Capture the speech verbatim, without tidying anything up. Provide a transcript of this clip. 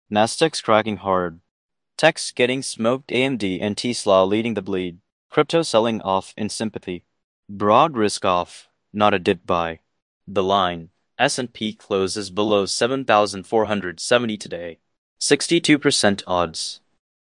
Nasdaq's cracking hard. Tech's getting smoked, A M D and Tesla leading the bleed. Crypto selling off in sympathy. Broad risk off, not a dip buy. The line. S and P closes below seven thousand four hundred seventy today. sixty-two percent odds.